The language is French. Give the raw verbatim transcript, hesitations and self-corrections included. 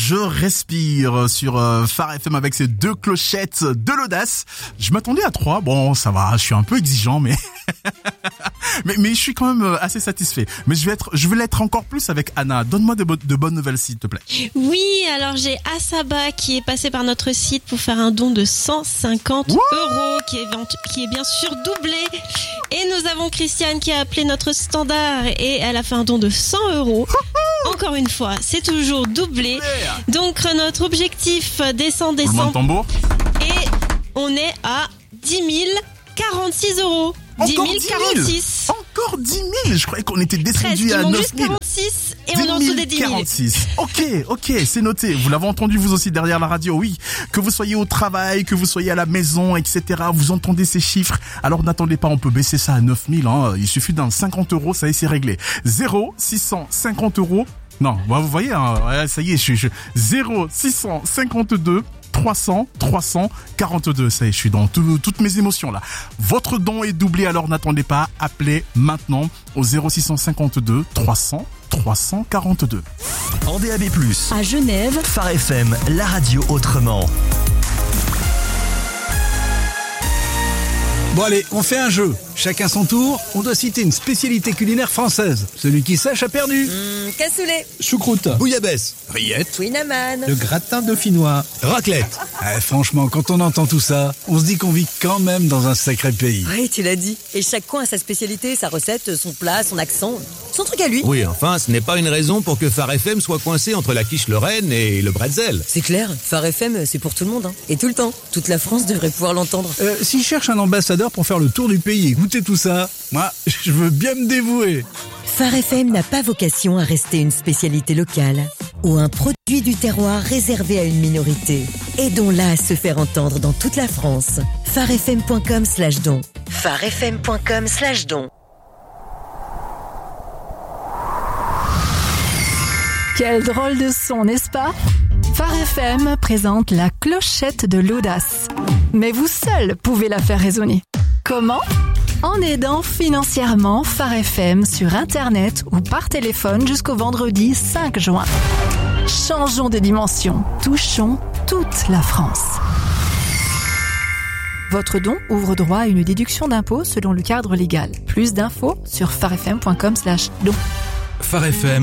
Je respire sur euh, Phare F M avec ces deux clochettes de l'audace. Je m'attendais à trois. Bon, ça va, je suis un peu exigeant, mais mais, mais je suis quand même assez satisfait. Mais je vais être, je vais l'être encore plus avec Anna. Donne-moi de, bo- de bonnes nouvelles, s'il te plaît. Oui, alors j'ai Asaba qui est passé par notre site pour faire un don de cent cinquante Wouh euros, qui est, qui est bien sûr doublé. Et nous avons Christiane qui a appelé notre standard et elle a fait un don de cent euros. Encore une fois, c'est toujours doublé. Donc notre objectif descend, Roulement de descend. tambour. Et on est à dix mille quarante-six euros. Encore dix mille quarante-six. Encore dix mille. Je croyais qu'on était Presque, descendu il à manque neuf juste mille. quarante-six et on est en dessous des dix mille. quarante-six. Ok, ok, c'est noté. Vous l'avez entendu vous aussi derrière la radio, oui. Que vous soyez au travail, que vous soyez à la maison, et cetera. Vous entendez ces chiffres. Alors n'attendez pas, on peut baisser ça à neuf mille. Hein. Il suffit d'un cinquante euros, ça y est, c'est réglé. zéro six cent cinquante euros. Non, vous voyez, hein, ouais, ça y est, je suis... Je... zéro six cent cinquante-deux trois cents trois cent quarante-deux. Ça y est, je suis dans tout, toutes mes émotions là. Votre don est doublé, alors n'attendez pas. Appelez maintenant au zéro six cent cinquante-deux trois cents trois cent quarante-deux. En D A B plus, À Genève, Phare F M, la radio autrement. Bon allez, on fait un jeu. Chacun son tour, on doit citer une spécialité culinaire française. Celui qui sache a perdu. Mmh, cassoulet, Choucroute, Bouillabaisse, rillette, Twinaman, le gratin dauphinois. raclette. Eh, franchement, quand on entend tout ça, on se dit qu'on vit quand même dans un sacré pays. Oui, tu l'as dit. Et chaque coin a sa spécialité, sa recette, son plat, son accent, son truc à lui. Oui, enfin, ce n'est pas une raison pour que Phare F M soit coincé entre la quiche Lorraine et le bretzel. C'est clair, Phare F M, c'est pour tout le monde. Hein. Et tout le temps. Toute la France devrait pouvoir l'entendre. Euh, si je cherche un ambassadeur pour faire le tour du pays et goûter tout ça, moi, je veux bien me dévouer. Phare F M n'a pas vocation à rester une spécialité locale ou un produit du terroir réservé à une minorité. Aidons-la à se faire entendre dans toute la France. pharefm.com slash don. pharefm.com slash don. Quel drôle de son, n'est-ce pas ? Phare F M présente la clochette de l'audace. Mais vous seul pouvez la faire résonner. Comment ? En aidant financièrement Phare F M sur Internet ou par téléphone jusqu'au vendredi cinq juin. Changeons de dimension, touchons toute la France. Votre don ouvre droit à une déduction d'impôt selon le cadre légal. Plus d'infos sur pharefm.com slash don. Phare F M.